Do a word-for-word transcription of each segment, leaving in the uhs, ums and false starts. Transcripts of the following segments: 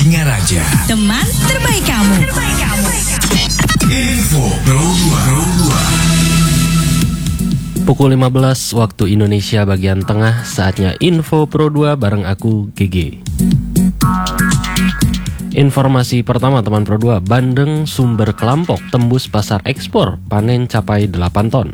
Singaraja, teman terbaik kamu. Terbaik kamu. Info Pro dua. Pukul lima belas waktu Indonesia bagian tengah, saatnya Info Pro dua bareng aku G G. Informasi pertama teman Pro dua, bandeng sumber kelampok tembus pasar ekspor, panen capai delapan ton.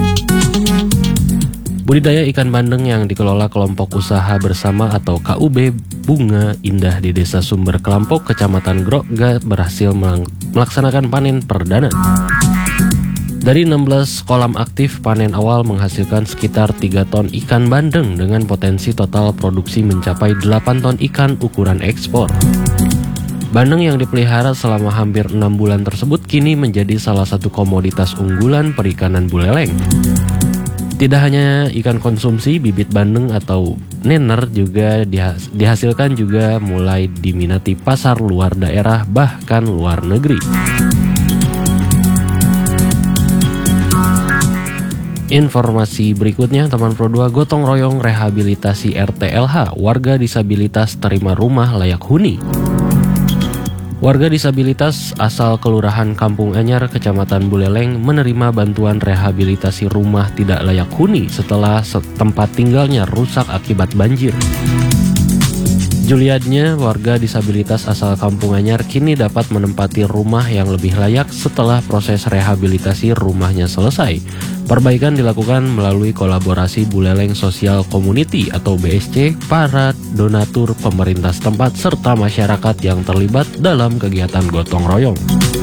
Budidaya ikan bandeng yang dikelola kelompok usaha bersama atau K U B Bunga Indah di Desa Sumber Kelampok, Kecamatan Grogga berhasil melaksanakan panen perdana. Dari enam belas kolam aktif, panen awal menghasilkan sekitar tiga ton ikan bandeng dengan potensi total produksi mencapai delapan ton ikan ukuran ekspor. Bandeng yang dipelihara selama hampir enam bulan tersebut kini menjadi salah satu komoditas unggulan perikanan Buleleng. Tidak hanya ikan konsumsi, bibit bandeng atau nener juga dihasilkan juga mulai diminati pasar luar daerah bahkan luar negeri. Informasi berikutnya teman Pro dua, gotong royong rehabilitasi R T L H, warga disabilitas terima rumah layak huni. Warga disabilitas asal Kelurahan Kampung Anyar, Kecamatan Buleleng menerima bantuan rehabilitasi rumah tidak layak huni setelah tempat tinggalnya rusak akibat banjir. Juliadnya, warga disabilitas asal Kampung Anyar, kini dapat menempati rumah yang lebih layak setelah proses rehabilitasi rumahnya selesai. Perbaikan dilakukan melalui kolaborasi Buleleng Social Community atau B S C, para donatur pemerintah setempat, serta masyarakat yang terlibat dalam kegiatan gotong royong.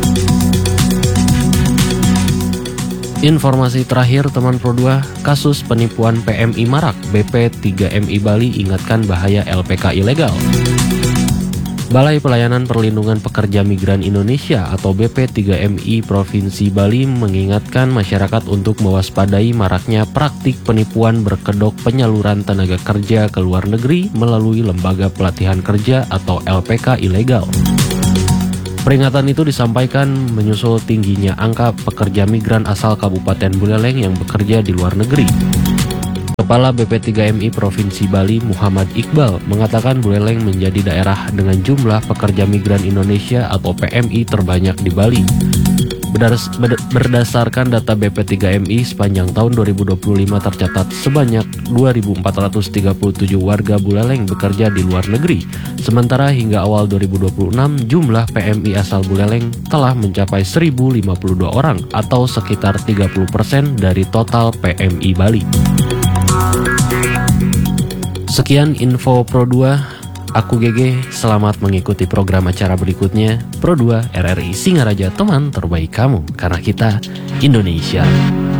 Informasi terakhir teman Pro dua, kasus penipuan P M I marak, B P tiga M I Bali ingatkan bahaya L P K ilegal. Balai Pelayanan Perlindungan Pekerja Migran Indonesia atau B P tiga M I Provinsi Bali mengingatkan masyarakat untuk mewaspadai maraknya praktik penipuan berkedok penyaluran tenaga kerja ke luar negeri melalui Lembaga Pelatihan Kerja atau L P K ilegal. Peringatan itu disampaikan menyusul tingginya angka pekerja migran asal Kabupaten Buleleng yang bekerja di luar negeri. Kepala B P tiga M I Provinsi Bali, Muhammad Iqbal, mengatakan Buleleng menjadi daerah dengan jumlah pekerja migran Indonesia atau P M I terbanyak di Bali. Berdasarkan data B P tiga M I, sepanjang tahun dua ribu dua puluh lima tercatat sebanyak dua ribu empat ratus tiga puluh tujuh warga Buleleng bekerja di luar negeri. Sementara hingga awal dua ribu dua puluh enam, jumlah P M I asal Buleleng telah mencapai seribu lima puluh dua orang atau sekitar tiga puluh persen dari total P M I Bali. Sekian Info Pro dua. Aku G G, selamat mengikuti program acara berikutnya. Pro dua R R I Singaraja, teman terbaik kamu, karena kita Indonesia.